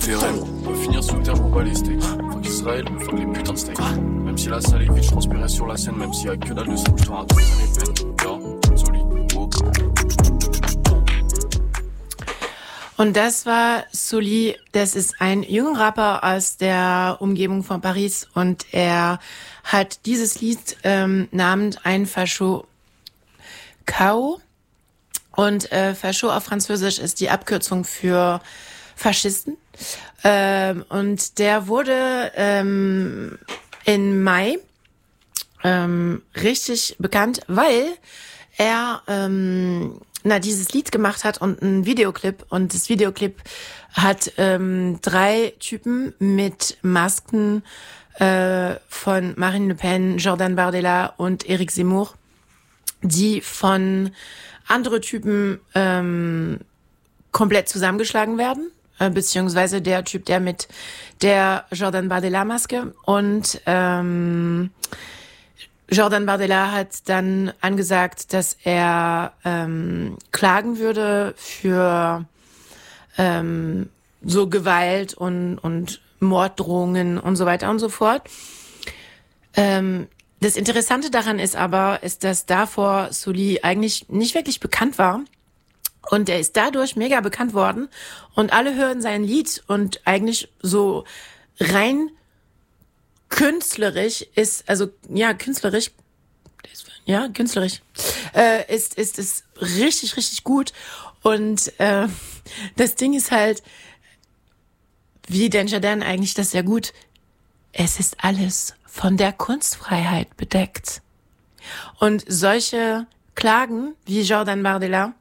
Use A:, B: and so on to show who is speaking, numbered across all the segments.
A: tes rêves. On va finir sous terre, on va les steaks. Fuck Israël, fuck les putains de steaks. Même si la salle est vide, je transpirais sur la scène. Même s'il y a que dalle de sang, je te raconte ça les peines. Ja, solide, oh.
B: Und das war Sully, das ist ein junger Rapper aus der Umgebung von Paris und er hat dieses Lied namens Ein Facho Kao und Facho auf Französisch ist die Abkürzung für Faschisten und der wurde im Mai richtig bekannt, weil er dieses Lied gemacht hat und einen Videoclip. Und das Videoclip hat 3 Typen mit Masken von Marine Le Pen, Jordan Bardella und Eric Zemmour, die von anderen Typen komplett zusammengeschlagen werden. Beziehungsweise der Typ, der mit der Jordan Bardella-Maske. Und Jordan Bardella hat dann angesagt, dass er klagen würde für so Gewalt und Morddrohungen und so weiter und so fort. Das Interessante daran ist aber, dass davor Sully eigentlich nicht wirklich bekannt war. Und er ist dadurch mega bekannt worden. Und alle hören sein Lied und eigentlich so rein künstlerisch ist richtig, richtig gut. Und das Ding ist halt, wie Danger Dan eigentlich das sehr gut, es ist alles von der Kunstfreiheit bedeckt. Und solche Klagen wie Jordan Bardella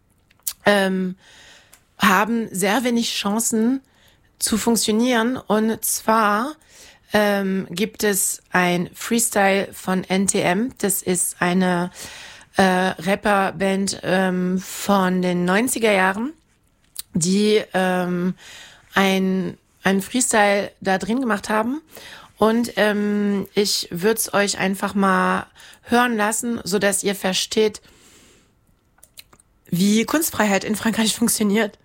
B: haben sehr wenig Chancen zu funktionieren. Und zwar gibt es ein Freestyle von NTM. Das ist eine Rapperband von den 90er Jahren, die ein Freestyle da drin gemacht haben. Und ich würde es euch einfach mal hören lassen, so dass ihr versteht, wie Kunstfreiheit in Frankreich funktioniert.